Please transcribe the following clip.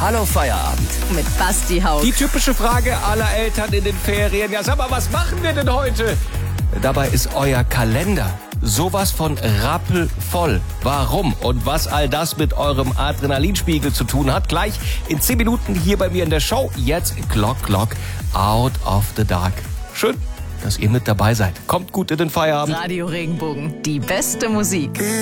Hallo Feierabend. Mit Basti Haug. Die typische Frage aller Eltern in den Ferien. Ja, sag mal, was machen wir denn heute? Dabei ist euer Kalender sowas von rappelvoll. Warum und was all das mit eurem Adrenalinspiegel zu tun hat, gleich in 10 Minuten hier bei mir in der Show. Jetzt Clock Out of the Dark. Schön, dass ihr mit dabei seid. Kommt gut in den Feierabend. Radio Regenbogen, die beste Musik.